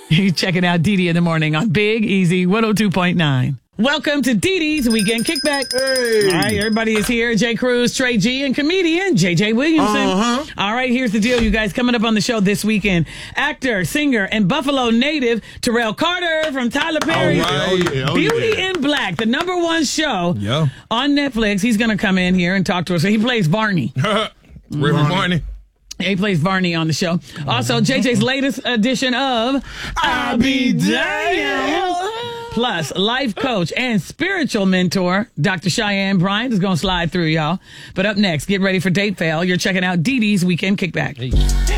You're checking out Dee Dee in the morning on Big Easy 102.9. Welcome to Dee Dee's Weekend Kickback. Hey. All right, everybody is here. Jay Cruz, Trey G, and comedian JJ Williamson. All right, here's the deal, you guys. Coming up on the show this weekend, actor, singer, and Buffalo native Terrell Carter from Tyler Perry. Beauty in Black, the #1 show on Netflix. He's going to come in here and talk to us. So he plays Barney. River Barney. He plays Barney on the show. Also, JJ's latest edition of I'll Be Damned. Plus, life coach and spiritual mentor, Dr. Cheyenne Bryant, is going to slide through, y'all. But up next, get ready for Date Fail. You're checking out Dee Dee's Weekend Kickback. Hey.